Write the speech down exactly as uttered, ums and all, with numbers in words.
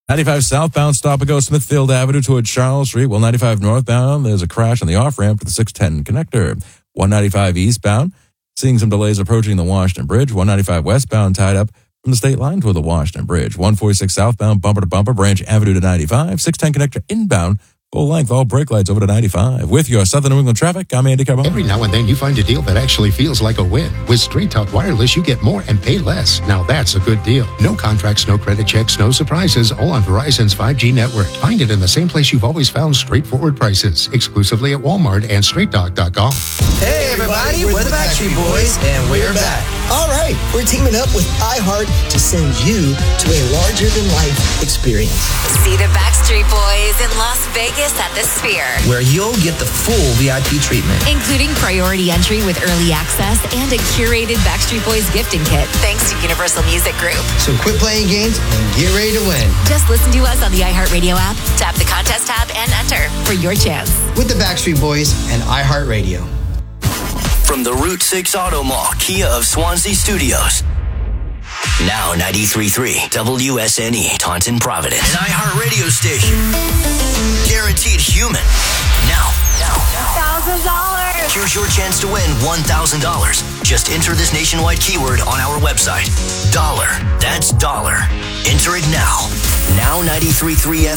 ninety-five southbound, stop and go Smithfield Avenue toward Charles Street. Well, ninety-five northbound, there's a crash on the off-ramp to the six ten connector. one ninety-five eastbound, seeing some delays approaching the Washington Bridge. one ninety-five westbound, tied up from the state line toward the Washington Bridge. one forty-six southbound, bumper to bumper, Branch Avenue to ninety-five. six ten connector inbound, full length, all brake lights over to ninety-five. With your Southern New England traffic, I'm Andy Carbone. Every now and then you find a deal that actually feels like a win. With Straight Talk Wireless, you get more and pay less. Now that's a good deal. No contracts, no credit checks, no surprises, all on Verizon's five G network. Find it in the same place you've always found straightforward prices. Exclusively at Walmart and straight talk dot com. Hey everybody, we're, we're the Backstreet Boys, and we're back. All right, we're teaming up with iHeart to send you to a larger-than-life experience. See the Backstreet Boys in Las Vegas at the Sphere, where you'll get the full V I P treatment, including priority entry with early access and a curated Backstreet Boys gifting kit, thanks to Universal Music Group. So quit playing games and get ready to win. Just listen to us on the iHeartRadio app, tap the contest tab, and enter for your chance. With the Backstreet Boys and iHeartRadio. From the Route six Auto Mall, Kia of Swansea Studios. Now ninety-three point three W S N E, Taunton, Providence. An iHeart radio station. Guaranteed human. Now, now, now. one thousand dollars. Here's your chance to win one thousand dollars. Just enter this nationwide keyword on our website. Dollar. That's dollar. Enter it now. Now ninety-three point three F